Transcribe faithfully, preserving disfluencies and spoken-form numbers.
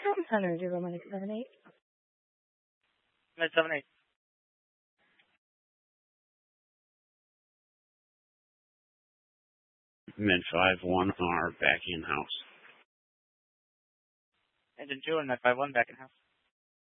Town Center, zero one seven eight. Med seven eight. Med five one R back in house. Engine two and Med five one back in house.